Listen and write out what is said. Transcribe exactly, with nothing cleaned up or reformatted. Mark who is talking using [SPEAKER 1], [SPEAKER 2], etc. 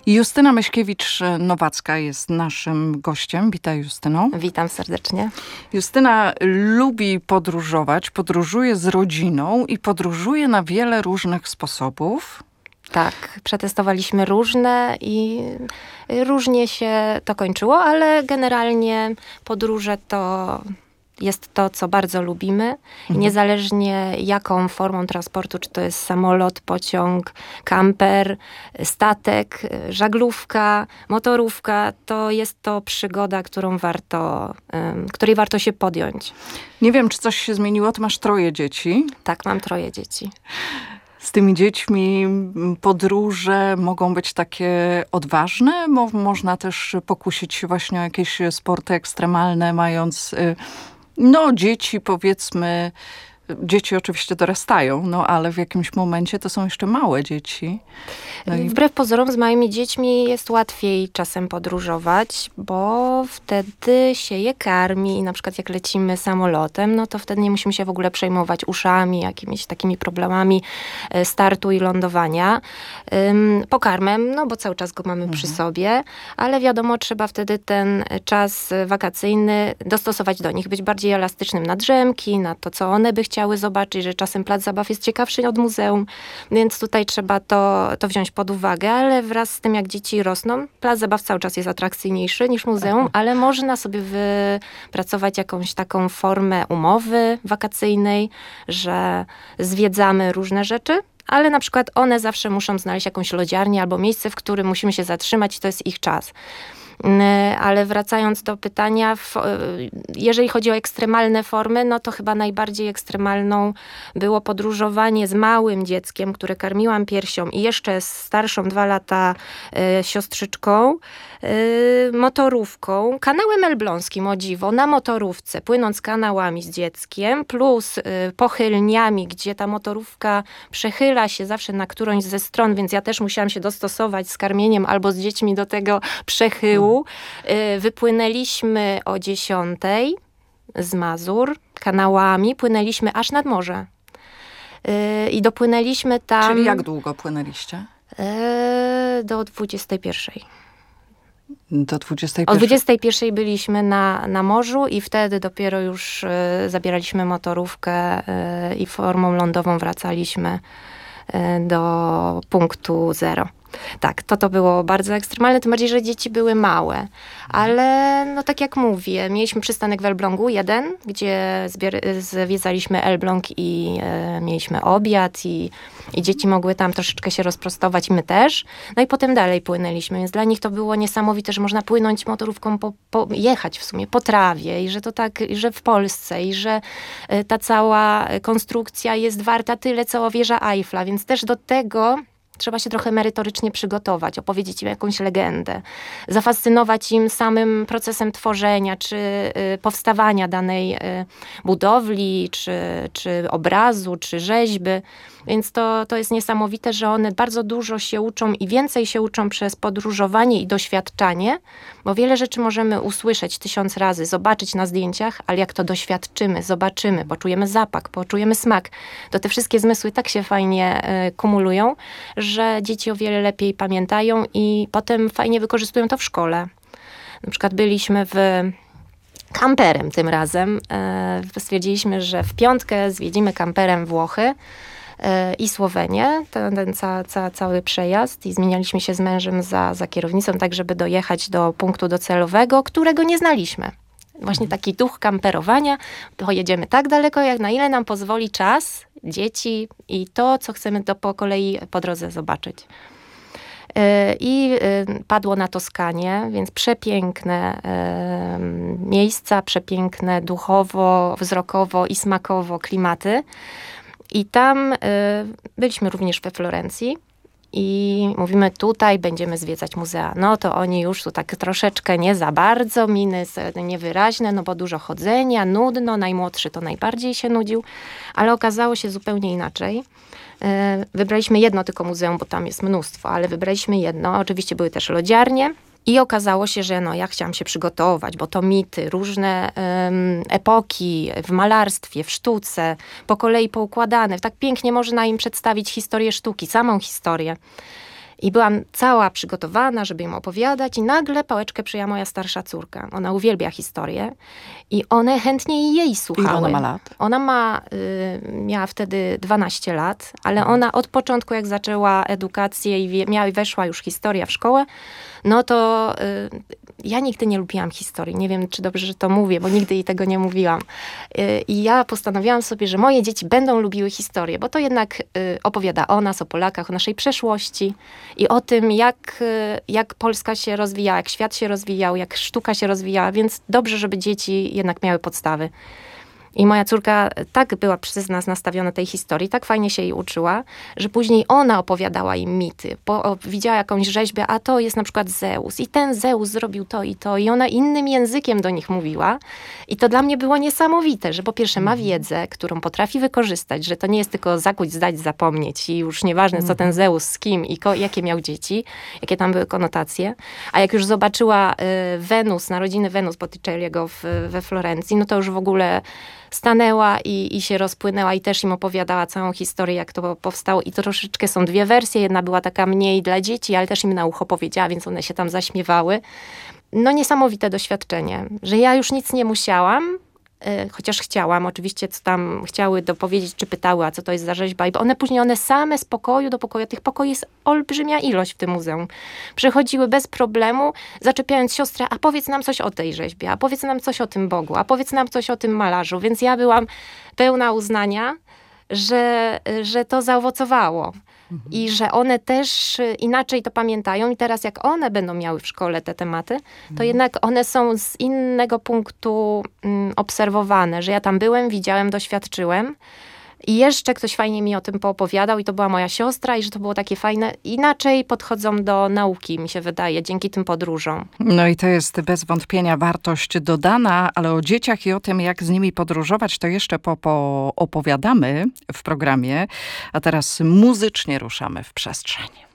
[SPEAKER 1] Justyna Myśkiewicz-Nowacka jest naszym gościem. Witaj, Justyno.
[SPEAKER 2] Witam serdecznie.
[SPEAKER 1] Justyna lubi podróżować, podróżuje z rodziną i podróżuje na wiele różnych sposobów.
[SPEAKER 2] Tak, przetestowaliśmy różne i różnie się to kończyło, ale generalnie podróże to jest to, co bardzo lubimy. Mhm. I niezależnie jaką formą transportu, czy to jest samolot, pociąg, kamper, statek, żaglówka, motorówka, to jest to przygoda, którą warto, um, której warto się podjąć.
[SPEAKER 1] Nie wiem, czy coś się zmieniło. Ty masz troje dzieci.
[SPEAKER 2] Tak, mam troje dzieci.
[SPEAKER 1] Z tymi dziećmi podróże mogą być takie odważne, bo można też pokusić się właśnie o jakieś sporty ekstremalne, mając no dzieci, powiedzmy, dzieci oczywiście dorastają, no ale w jakimś momencie to są jeszcze małe dzieci.
[SPEAKER 2] No i... Wbrew pozorom z małymi dziećmi jest łatwiej czasem podróżować, bo wtedy się je karmi i na przykład jak lecimy samolotem, no to wtedy nie musimy się w ogóle przejmować uszami, jakimiś takimi problemami startu i lądowania. Ym, pokarmem, no bo cały czas go mamy mhm. przy sobie, ale wiadomo, trzeba wtedy ten czas wakacyjny dostosować do nich, być bardziej elastycznym na drzemki, na to, co one by chciały zobaczyć, że czasem plac zabaw jest ciekawszy od muzeum, więc tutaj trzeba to, to wziąć pod uwagę, ale wraz z tym, jak dzieci rosną, plac zabaw cały czas jest atrakcyjniejszy niż muzeum, ale można sobie wypracować jakąś taką formę umowy wakacyjnej, że zwiedzamy różne rzeczy, ale na przykład one zawsze muszą znaleźć jakąś lodziarnię albo miejsce, w którym musimy się zatrzymać i to jest ich czas. Ale wracając do pytania, jeżeli chodzi o ekstremalne formy, no to chyba najbardziej ekstremalną było podróżowanie z małym dzieckiem, które karmiłam piersią i jeszcze z starszą dwa lata y, siostrzyczką, y, motorówką, kanałem elbląskim, o dziwo, na motorówce, płynąc kanałami z dzieckiem, plus y, pochylniami, gdzie ta motorówka przechyla się zawsze na którąś ze stron, więc ja też musiałam się dostosować z karmieniem albo z dziećmi do tego przechyłu. Wypłynęliśmy o dziesiątej z Mazur kanałami, płynęliśmy aż nad morze. I dopłynęliśmy tam...
[SPEAKER 1] Czyli jak długo płynęliście?
[SPEAKER 2] Do dwudziestej pierwszej.
[SPEAKER 1] Do dwudziestej pierwszej?
[SPEAKER 2] O dwudziestej pierwszej byliśmy na, na morzu i wtedy dopiero już zabieraliśmy motorówkę i formą lądową wracaliśmy do punktu zero. Tak, to to było bardzo ekstremalne, tym bardziej, że dzieci były małe. Ale no tak jak mówię, mieliśmy przystanek w Elblągu, jeden, gdzie zbier- zwiedzaliśmy Elbląg i e, mieliśmy obiad i, i dzieci mogły tam troszeczkę się rozprostować i my też. No i potem dalej płynęliśmy, więc dla nich to było niesamowite, że można płynąć motorówką, po, po, jechać w sumie po trawie i że to tak, że w Polsce i że e, ta cała konstrukcja jest warta tyle, co wieża Eiffla, więc też do tego trzeba się trochę merytorycznie przygotować, opowiedzieć im jakąś legendę, zafascynować im samym procesem tworzenia, czy y, powstawania danej y, budowli, czy, czy obrazu, czy rzeźby. Więc to, to jest niesamowite, że one bardzo dużo się uczą i więcej się uczą przez podróżowanie i doświadczanie, bo wiele rzeczy możemy usłyszeć tysiąc razy, zobaczyć na zdjęciach, ale jak to doświadczymy, zobaczymy, poczujemy zapach, poczujemy smak, to te wszystkie zmysły tak się fajnie y, kumulują, że dzieci o wiele lepiej pamiętają i potem fajnie wykorzystują to w szkole. Na przykład byliśmy w kamperem tym razem. E, stwierdziliśmy, że w piątkę zwiedzimy kamperem Włochy e, i Słowenię, ten, ten ca, ca, cały przejazd i zmienialiśmy się z mężem za, za kierownicą, tak żeby dojechać do punktu docelowego, którego nie znaliśmy. Właśnie taki duch kamperowania, pojedziemy tak daleko, jak na ile nam pozwoli czas, dzieci i to, co chcemy to po kolei po drodze zobaczyć. I padło na Toskanię, więc przepiękne miejsca, przepiękne duchowo, wzrokowo i smakowo klimaty. I tam byliśmy również we Florencji. I mówimy, tutaj będziemy zwiedzać muzea. No to oni już tu tak troszeczkę nie za bardzo, miny niewyraźne, no bo dużo chodzenia, nudno, najmłodszy to najbardziej się nudził, ale okazało się zupełnie inaczej. Wybraliśmy jedno tylko muzeum, bo tam jest mnóstwo, ale wybraliśmy jedno. Oczywiście były też lodziarnie. I okazało się, że no, ja chciałam się przygotować, bo to mity, różne um, epoki w malarstwie, w sztuce, po kolei poukładane. Tak pięknie można im przedstawić historię sztuki, samą historię. I byłam cała przygotowana, żeby im opowiadać i nagle pałeczkę przyjęła moja starsza córka. Ona uwielbia historię i one chętnie jej słuchały.
[SPEAKER 1] Ile ona ma lat?
[SPEAKER 2] Ona ma, y, miała wtedy dwanaście lat, ale ona od początku, jak zaczęła edukację i wie, miała, weszła już historia w szkołę, no to y, ja nigdy nie lubiłam historii. Nie wiem, czy dobrze, że to mówię, bo nigdy jej tego nie mówiłam. Y, I ja postanowiłam sobie, że moje dzieci będą lubiły historię, bo to jednak y, opowiada o nas, o Polakach, o naszej przeszłości i o tym, jak, y, jak Polska się rozwijała, jak świat się rozwijał, jak sztuka się rozwijała, więc dobrze, żeby dzieci jednak miały podstawy. I moja córka tak była przez nas nastawiona tej historii, tak fajnie się jej uczyła, że później ona opowiadała im mity. Bo o, widziała jakąś rzeźbę, a to jest na przykład Zeus. I ten Zeus zrobił to i to. I ona innym językiem do nich mówiła. I to dla mnie było niesamowite, że po pierwsze ma wiedzę, którą potrafi wykorzystać, że to nie jest tylko zakuć, zdać, zapomnieć i już nieważne, co ten Zeus, z kim i ko- jakie miał dzieci, jakie tam były konotacje. A jak już zobaczyła y, Wenus, narodziny Wenus Botticelliego w, we Florencji, no to już w ogóle stanęła i, i się rozpłynęła i też im opowiadała całą historię, jak to powstało. I to troszeczkę są dwie wersje. Jedna była taka mniej dla dzieci, ale też im na ucho powiedziała, więc one się tam zaśmiewały. No niesamowite doświadczenie, że ja już nic nie musiałam, yy, chociaż chciałam, oczywiście co tam chciały dopowiedzieć, czy pytały, a co to jest za rzeźba. I one później, one same z pokoju do pokoju, tych pokoi jest olbrzymia ilość w tym muzeum. Przychodziły bez problemu, zaczepiając siostrę, a powiedz nam coś o tej rzeźbie, a powiedz nam coś o tym Bogu, a powiedz nam coś o tym malarzu. Więc ja byłam pełna uznania, że, że to zaowocowało. Mhm. I że one też inaczej to pamiętają. I teraz jak one będą miały w szkole te tematy, to mhm. jednak one są z innego punktu mm, obserwowane, że ja tam byłem, widziałem, doświadczyłem. I jeszcze ktoś fajnie mi o tym poopowiadał i to była moja siostra i że to było takie fajne. Inaczej podchodzą do nauki, mi się wydaje, dzięki tym podróżom.
[SPEAKER 1] No i to jest bez wątpienia wartość dodana, ale o dzieciach i o tym, jak z nimi podróżować, to jeszcze po, po opowiadamy w programie. A teraz muzycznie ruszamy w przestrzeń.